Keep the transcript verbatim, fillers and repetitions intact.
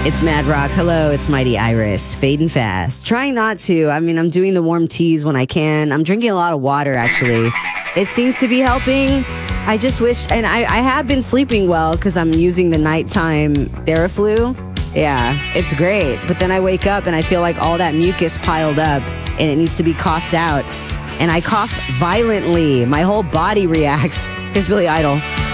It's Mad Rock. Hello, it's Mighty Iris. Fading fast. Trying not to. I mean, I'm doing the warm teas when I can. I'm drinking a lot of water, actually. It seems to be helping. I just wish, and I, I have been sleeping well because I'm using the nighttime Theraflu. Yeah, it's great. But then I wake up and I feel like all that mucus piled up and it needs to be coughed out. And I cough violently. My whole body reacts. Here's Billy Idol.